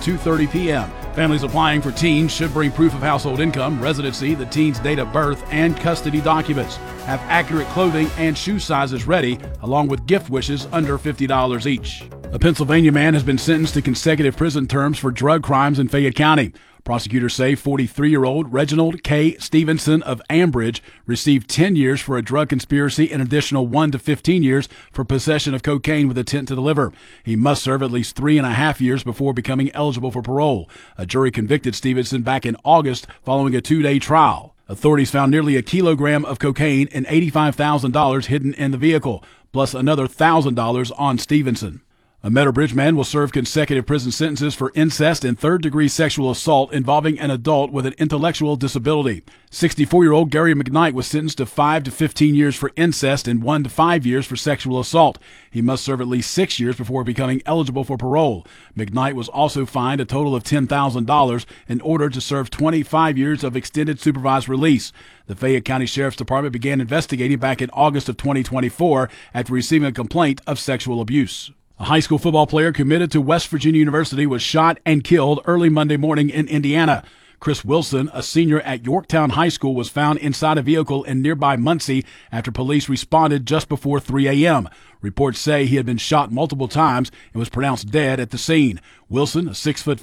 2:30 p.m. Families applying for teens should bring proof of household income, residency, the teen's date of birth, and custody documents. Have accurate clothing and shoe sizes ready, along with gift wishes under $50 each. A Pennsylvania man has been sentenced to consecutive prison terms for drug crimes in Fayette County. Prosecutors say 43-year-old Reginald K. Stevenson of Ambridge received 10 years for a drug conspiracy and an additional 1 to 15 years for possession of cocaine with intent to deliver. He must serve at least 3.5 years before becoming eligible for parole. A jury convicted Stevenson back in August following a 2-day trial. Authorities found nearly a kilogram of cocaine and $85,000 hidden in the vehicle, plus another $1,000 on Stevenson. A Meadowbridge man will serve consecutive prison sentences for incest and third-degree sexual assault involving an adult with an intellectual disability. 64-year-old Gary McKnight was sentenced to 5 to 15 years for incest and 1 to 5 years for sexual assault. He must serve at least 6 years before becoming eligible for parole. McKnight was also fined a total of $10,000 in order to serve 25 years of extended supervised release. The Fayette County Sheriff's Department began investigating back in August of 2024 after receiving a complaint of sexual abuse. A high school football player committed to West Virginia University was shot and killed early Monday morning in Indiana. Chris Wilson, a senior at Yorktown High School, was found inside a vehicle in nearby Muncie after police responded just before 3 a.m. Reports say he had been shot multiple times and was pronounced dead at the scene. Wilson, a 6'5",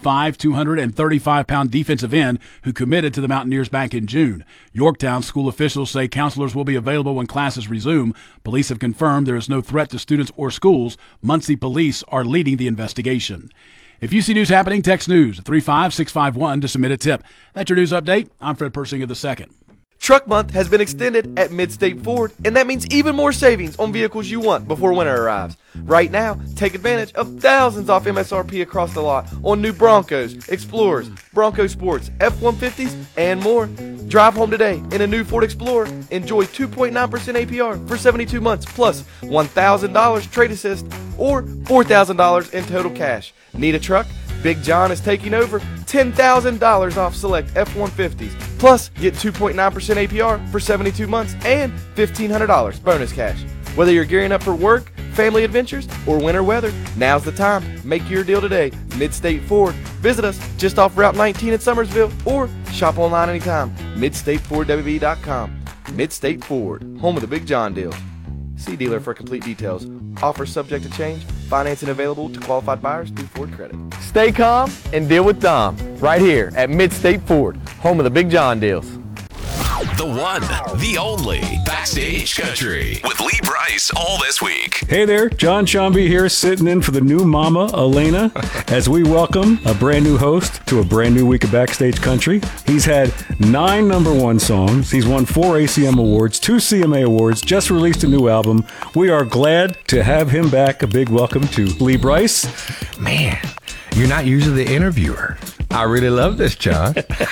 235-pound defensive end who committed to the Mountaineers back in June. Yorktown school officials say counselors will be available when classes resume. Police have confirmed there is no threat to students or schools. Muncie police are leading the investigation. If you see news happening, text news 35651 to submit a tip. That's your news update. I'm Fred Persinger II. Truck Month has been extended at Midstate Ford, and that means even more savings on vehicles you want before winter arrives. Right now, take advantage of thousands off MSRP across the lot on new Broncos, Explorers, Bronco Sports, F-150s, and more. Drive home today in a new Ford Explorer. Enjoy 2.9% APR for 72 months, plus $1,000 trade assist or $4,000 in total cash. Need a truck? Big John is taking over. $10,000 off select F-150s. Plus, get 2.9% APR for 72 months and $1,500 bonus cash. Whether you're gearing up for work, family adventures, or winter weather, now's the time. Make your deal today. Midstate Ford. Visit us just off Route 19 in Summersville or shop online anytime. MidstateFordWB.com. Midstate Ford, home of the Big John deals. See dealer for complete details. Offer subject to change. Financing available to qualified buyers through Ford Credit. Stay calm and deal with Dom right here at Midstate Ford, home of the Big John deals. The one, the only Backstage Country with Lee Brice all this week. Hey there, John Shambi here, sitting in for the new mama, Elena, as we welcome a brand new host to a brand new week of Backstage Country. He's had 9 #1 songs. He's won 4 ACM awards, 2 CMA awards, just released a new album. We are glad to have him back. A big welcome to Lee Brice. Man, you're not usually the interviewer. I really love this, John.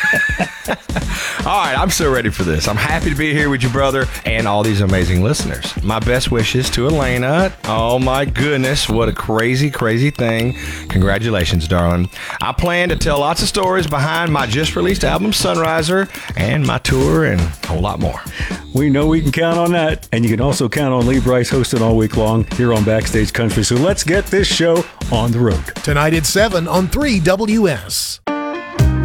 All right, I'm so ready for this. I'm happy to be here with you, brother, and all these amazing listeners. My best wishes to Elena. Oh, my goodness, what a crazy, crazy thing. Congratulations, darling. I plan to tell lots of stories behind my just-released album, Sunriser, and my tour, and a whole lot more. We know we can count on that, and you can also count on Lee Brice hosting all week long here on Backstage Country. So let's get this show on the road. Tonight at 7 on 3WS.